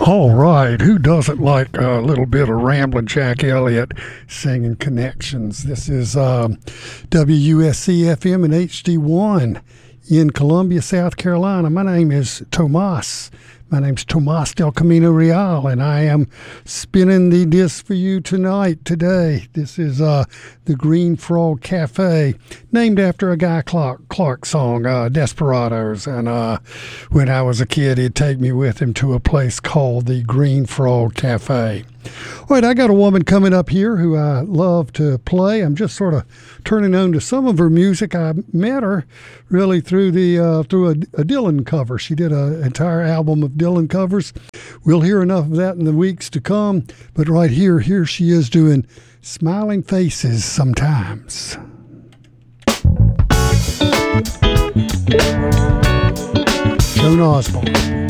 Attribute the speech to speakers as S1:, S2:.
S1: All right, who doesn't like a little bit of rambling Jack Elliott singing Connections? This is WUSC FM and HD1 in Columbia, South Carolina. My name is Tomas. My name's Tomas Del Camino Real, and I am spinning the disc for you today. This is the Green Frog Cafe, named after a Guy Clark song, Desperados. And when I was a kid, he'd take me with him to a place called the Green Frog Cafe. All right, I got a woman coming up here who I love to play. I'm just sort of turning on to some of her music. I met her really through through a Dylan cover. She did an entire album of Dylan covers. We'll hear enough of that in the weeks to come. But right here she is doing Smiling Faces Sometimes. Joan Osborne.